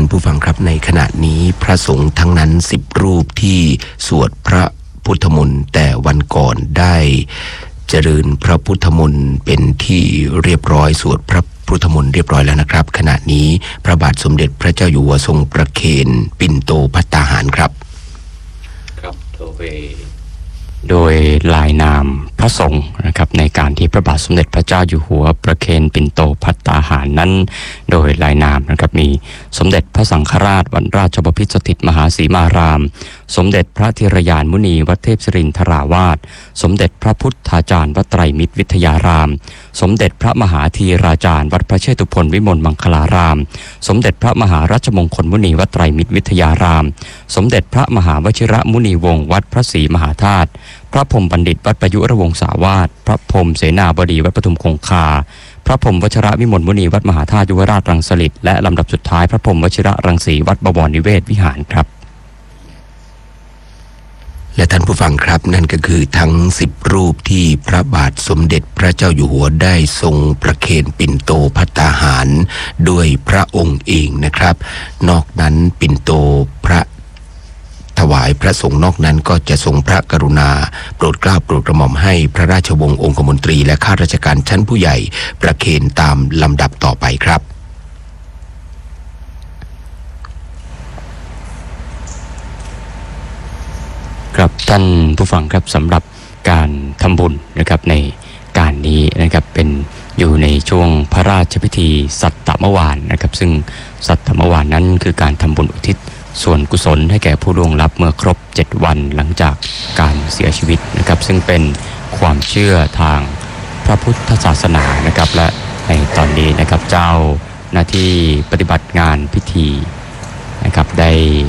ผู้ฟังครับในขณะนี้พระสงฆ์ทั้งนั้น10รูปที่สวดพระพุทธมนต์แต่วันก่อนได้เจริญพระพุทธมนต์เป็นที่เรียบร้อยสวดพระพุทธมนต์เรียบร้อยแล้วนะครับขณะนี้พระบาทสมเด็จพระเจ้าอยู่หัวทรงประเคนปิ่นโตภัตตาหารครับโดยลายนามพระสงฆ์นะครับในการที่พระบาทสมเด็จพระเจ้าอยู่หัวประเคนปิ่นโตภัตตาหารนั้นโดยลายนามนะครับมีสมเด็จพระสังฆราชวัดราชบพิตรสถิตมหาสีมารามสมเด็จพระธีรยานมุนีวัดเทพศิรินทราวาสสมเด็จพระพุทธาจารย์วัดไตรมิตรวิทยารามสมเด็จพระมหาธีราจารย์วัดพระเชตุพนวิมลมังคลารามสมเด็จพระมหารัชมงคลมุนีวัดไตรมิตรวิทยารามสมเด็จพระมหาวชิระมุนีวงศ์วัดพระศรีมหาธาตุพระพรหมบัณฑิตวัดประยุรวงศาวาสพระพรหมเสนาบดีวัดปทุมคงคาพระพรหมวชิระวิมลมุนีวัดมหาธาตุยุวราชรังสฤษฎ์และลำดับสุดท้ายพระพรหมวชิระรังสีวัดบวรนิเวศวิหารครับและท่านผู้ฟังครับนั่นก็คือทั้ง10รูปที่พระบาทสมเด็จพระเจ้าอยู่หัวได้ทรงประเคนปิ่นโตภัตตาหารด้วยพระองค์เองนะครับนอกนั้นปิ่นโตพระถวายพระสงฆ์นอกนั้นก็จะทรงพระกรุณาโปรดเกล้าโปรดกระหม่อมให้พระราชวงศ์องคมนตรีและข้าราชการชั้นผู้ใหญ่ประเคนตามลำดับต่อไปครับครับท่านผู้ฟังครับสำหรับการทำบุญนะครับในการนี้นะครับเป็นอยู่ในช่วงพระราชพิธีสัตตมวานนะครับซึ่งสัตตมวานนั้นคือการทำบุญอุทิศส่วนกุศลให้แก่ผู้ล่วงลับเมื่อครบ7วันหลังจากการเสียชีวิตนะครับซึ่งเป็นความเชื่อทางพระพุทธศาสนานะครับและในตอนนี้นะครับเจ้าหน้าที่ปฏิบัติงานพิธีนะครับได้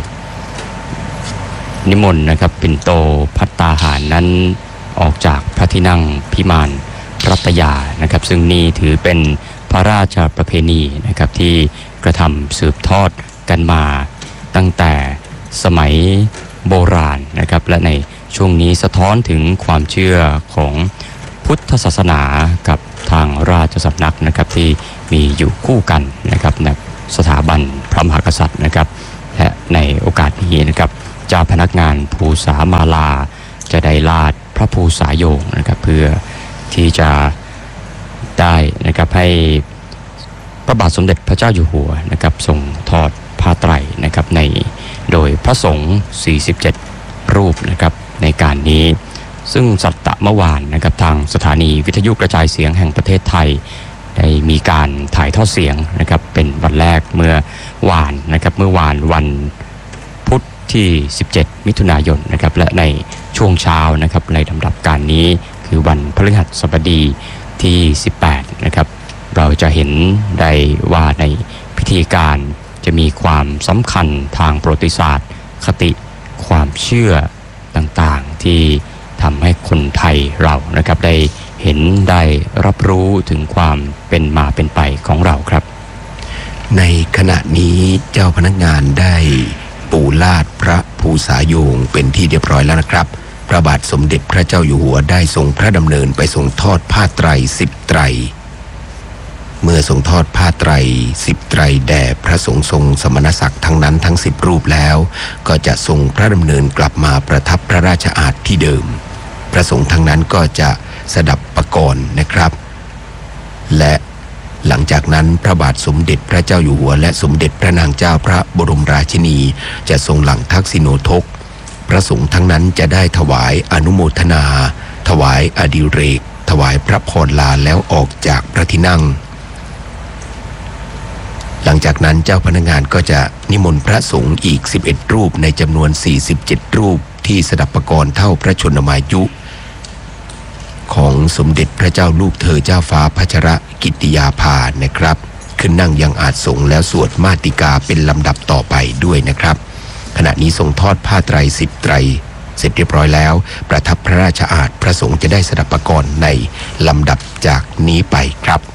นิมนต์นะครับปิ่นโตภัตตาหารนั้นออกจากพระที่นั่งพิมานรัตยานะครับซึ่งนี่ถือเป็นพระราชประเพณีนะครับที่กระทำสืบทอดกันมาตั้งแต่สมัยโบราณนะครับและในช่วงนี้สะท้อนถึงความเชื่อของพุทธศาสนากับทางราชสำนักนะครับที่มีอยู่คู่กันนะครับในสถาบันพระมหากษัตริย์นะครับและในโอกาสนี้นะครับเจ้าพนักงานภูษามาลาจะได้ลาดพระภูษาโยงนะครับเพื่อที่จะได้นะครับให้พระบาทสมเด็จพระเจ้าอยู่หัวนะครับทรงทอดผ้าไตรนะครับในโดยพระสงฆ์47รูปนะครับในการนี้ซึ่งสัตตมวานนะครับทางสถานีวิทยุกระจายเสียงแห่งประเทศไทยได้มีการถ่ายทอดเสียงนะครับเป็นวันแรกเมื่อวานนะครับเมื่อวานวันพุธที่17มิถุนายนนะครับและในช่วงเช้านะครับในลำดับการนี้คือวันพฤหัสบดีที่18นะครับเราจะเห็นได้ว่าในพิธีการจะมีความสำคัญทางประวัติศาสตร์คติความเชื่อต่างๆที่ทำให้คนไทยเรานะครับได้เห็นได้รับรู้ถึงความเป็นมาเป็นไปของเราครับในขณะนี้เจ้าพนักงานได้ปูลาดพระภูษาโยงเป็นที่เรียบร้อยแล้วนะครับพระบาทสมเด็จพระเจ้าอยู่หัวได้ทรงพระดำเนินไปทรงทอดผ้าไตร10ไตรเมื่อทรงทอดผ้าไตร10ไตรแด่พระสงฆ์ทรงสมณศักดิ์ทั้งนั้นทั้ง10รูปแล้วก็จะทรงพระดำเนินกลับมาประทับพระราชอาสน์ที่เดิมพระสงฆ์ทั้งนั้นก็จะสดับประกรณ์นะครับและหลังจากนั้นพระบาทสมเด็จพระเจ้าอยู่หัวและสมเด็จพระนางเจ้าพระบรมราชินีจะทรงหลังทักษิโนทกพระสงฆ์ทั้งนั้นจะได้ถวายอนุโมทนาถวายอดิเรกถวายพระพรลาแล้วออกจากพระที่นั่งหลังจากนั้นเจ้าพนักงานก็จะนิมนต์พระสงฆ์อีก11รูปในจำนวน47รูปที่สดับประกรณ์เท่าพระชนมายุของสมเด็จพระเจ้าลูกเธอเจ้าฟ้าพัชรกิติยาภานะครับขึ้นนั่งยังอาสงฆ์แล้วสวดมาติกาเป็นลำดับต่อไปด้วยนะครับขณะนี้ทรงทอดผ้าไตร10ไตรเสร็จเรียบร้อยแล้วประทับพระราชอาสน์พระสงฆ์จะได้สดับประกรณ์ในลำดับจากนี้ไปครับ